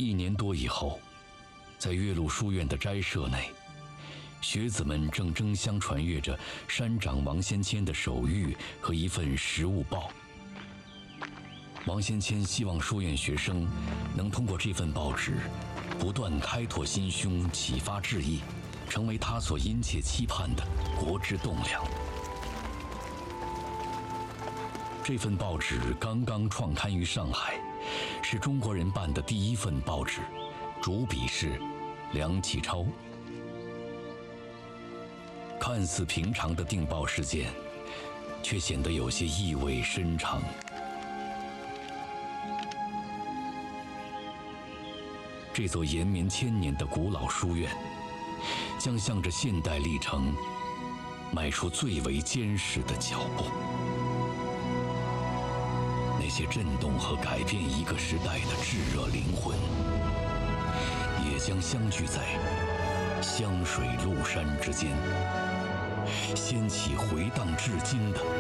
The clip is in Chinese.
1年多以后，在岳麓书院的斋舍内，学子们正争相传阅着山长王先谦的手谕和一份实物报。王先谦希望书院学生能通过这份报纸，不断开拓心胸，启发志意，成为他所殷切期盼的国之栋梁。这份报纸刚刚创刊于上海，是中国人办的第一份报纸，主笔是梁启超。看似平常的订报事件，却显得有些意味深长。这座延绵1000年的古老书院，将向着现代历程迈出最为坚实的脚步。那些震动和改变一个时代的炙热灵魂，也将相聚在湘水陆山之间，掀起回荡至今的